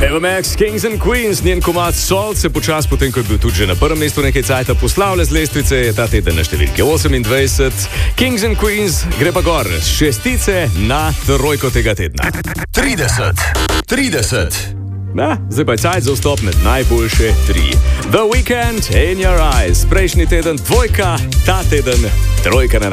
Ava Max, Kings and Queens, njen komad Salt se počas, potem ko je bil tudi že na prvem mestu nekaj cajta, poslavlja z lestvice, je ta teden na številki 28. Kings and Queens gre pa gor z šestice na trojko tega tedna. 30. Zdaj pa je cajt za vstop med najboljše 3. The Weeknd, In Your Eyes, prejšnji teden dvojka, ta teden trojka na